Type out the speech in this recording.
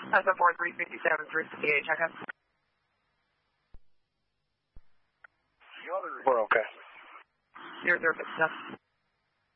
That's a 4357, 358, check-in. We're okay. 0057.